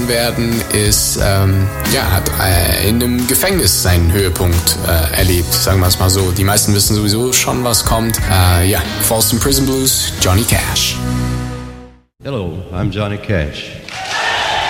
gesehen werden, hat in einem Gefängnis seinen Höhepunkt erlebt, sagen wir es mal so. Die meisten wissen sowieso schon, was kommt. Folsom Prison Blues, Johnny Cash. Hello, I'm Johnny Cash.